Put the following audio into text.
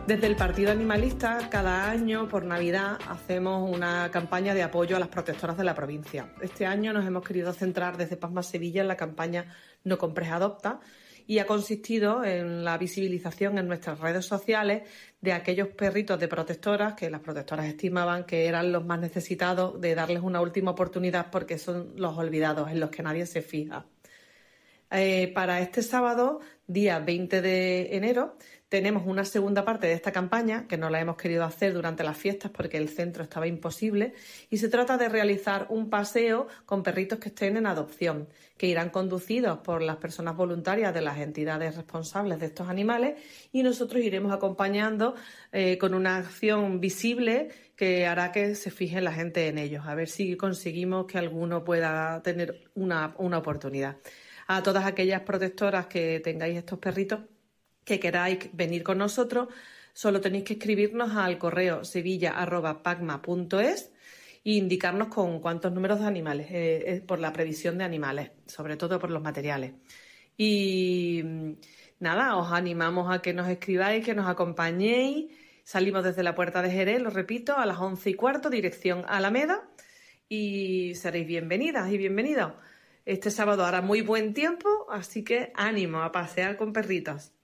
Desde el Partido Animalista, cada año por Navidad hacemos una campaña de apoyo a las protectoras de la provincia. Este año nos hemos querido centrar desde Pasma Sevilla en la campaña No compres, adopta, y ha consistido en la visibilización en nuestras redes sociales de aquellos perritos de protectoras que las protectoras estimaban que eran los más necesitados de darles una última oportunidad porque son los olvidados, en los que nadie se fija. Para este sábado, día 20 de enero, tenemos una segunda parte de esta campaña, que no la hemos querido hacer durante las fiestas porque el centro estaba imposible, y se trata de realizar un paseo con perritos que estén en adopción, que irán conducidos por las personas voluntarias de las entidades responsables de estos animales, y nosotros iremos acompañando con una acción visible que hará que se fije la gente en ellos, a ver si conseguimos que alguno pueda tener una oportunidad. A todas aquellas protectoras que tengáis estos perritos que queráis venir con nosotros, solo tenéis que escribirnos al correo sevilla@pacma.es e indicarnos con cuántos números de animales, por la previsión de animales, sobre todo por los materiales. Y nada, os animamos a que nos escribáis, que nos acompañéis. Salimos desde la Puerta de Jerez, lo repito, a las 11:15, dirección Alameda, y seréis bienvenidas y bienvenidos. Este sábado hará muy buen tiempo, así que ánimo a pasear con perritos.